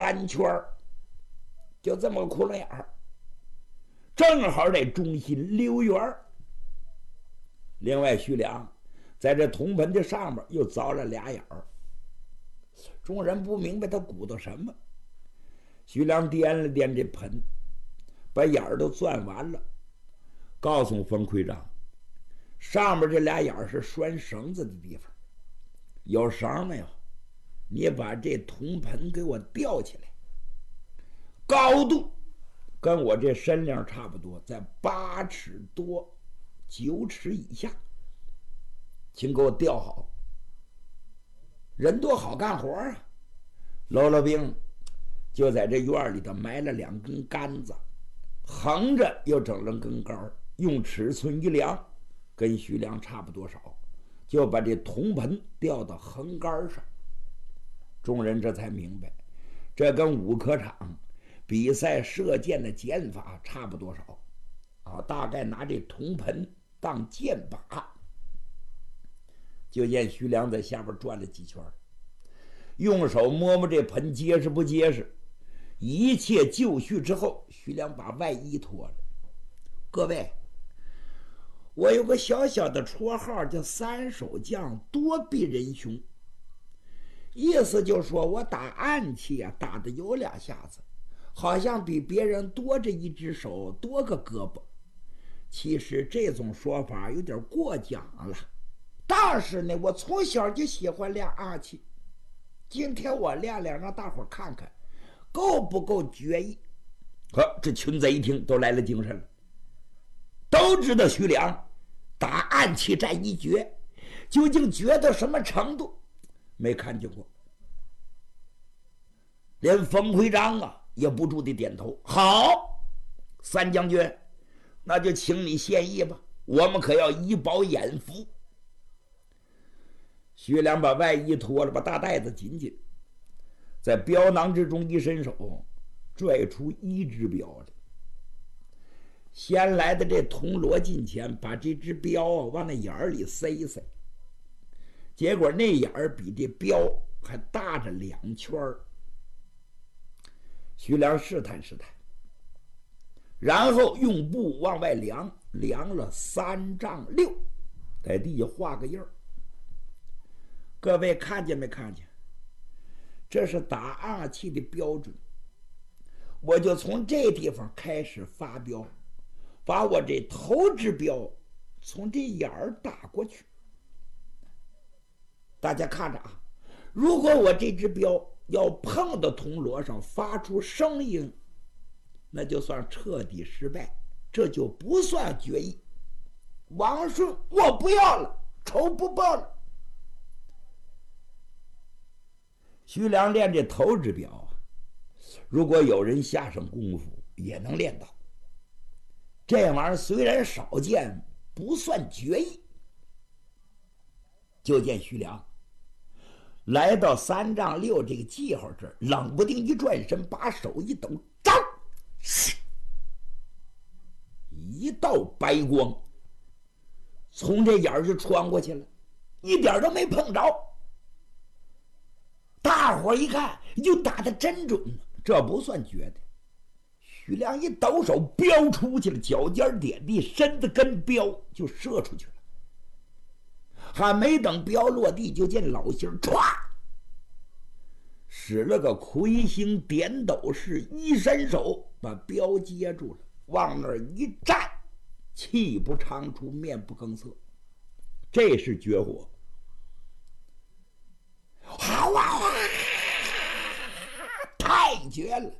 3圈，就这么个窟窿眼儿，正好在中心留圆。另外，徐良在这铜盆的上面又凿了俩眼儿。众人不明白他鼓捣什么。徐良掂了掂这盆，把眼儿都钻完了，告诉冯奎章，上面这俩眼儿是拴绳子的地方，有绳没有？你把这铜盆给我吊起来，高度跟我这身量差不多，在8尺多9尺以下，请给我吊好。人多好干活啊！喽啰兵就在这院里头埋了2根杆子，横着又整了根杆，用尺寸一量，跟徐良差不多少，就把这铜盆吊到横杆上。众人这才明白，这跟武科场比赛射箭的箭法差不多少啊！大概拿这铜盆当箭靶。就见徐良在下边转了几圈，用手摸摸这盆结实不结实。一切就绪之后，徐良把外衣脱了。各位，我有个小小的绰号叫3手将，多臂仁兄，意思就是说我打暗器啊，打的有2下子，好像比别人多着1只手，多个胳膊。其实这种说法有点过奖了。但是呢，我从小就喜欢练暗器，今天我练练，让大伙看看够不够决意。呵，这群贼一听都来了精神了，都知道徐良打暗器战一绝，究竟绝到什么程度没看见过。连冯奎章啊也不住地点头。好，3将军，那就请你献艺吧，我们可要以保眼福。徐良把外衣脱了，把大袋子紧紧，在镖囊之中一伸手，拽出1只镖来。先来的这铜锣近前，把这只镖往那眼儿里塞塞，结果那眼儿比这镖还大着2圈。徐良试探试探，然后用布往外量，量了3丈6，在地下画个印儿。各位看见没看见？这是打暗器的标准。我就从这地方开始发镖，把我这头支镖从这眼儿打过去。大家看着啊，如果我这支镖要碰到铜锣上发出声音，那就算彻底失败，这就不算决议。王顺，我不要了，仇不报了。徐良练这头支镖啊，如果有人下上功夫也能练到。这玩意儿虽然少见，不算绝艺。就见徐良来到3丈6这个记号这儿，冷不丁一转身，把手一抖，张，一道白光从这眼儿就穿过去了，一点都没碰着。大伙一看，就打得真准，这不算绝的。徐良一抖手，镖出去了，脚尖点地，身子跟镖就射出去了。还没等镖落地，就见老星歘使了个魁星点斗式，一伸手把镖接住了，往那儿一站，气不长出，面不更色。这是绝活。好啊，太绝了！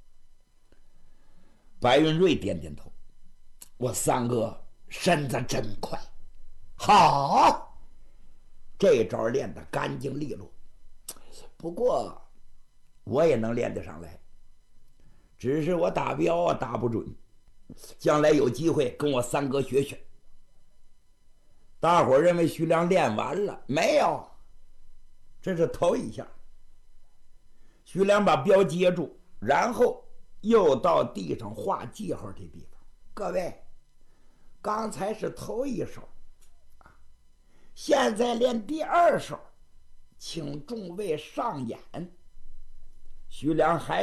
白云瑞点点头，我3哥身子真快，好，这招练得干净利落。不过我也能练得上来，只是我打镖啊打不准，将来有机会跟我3哥学学。大伙认为徐良练完了没有？这是头一下。徐良把镖接住，然后又到地上画记号这地方。各位，刚才是头一手，现在练第2手，请众位上演。徐良还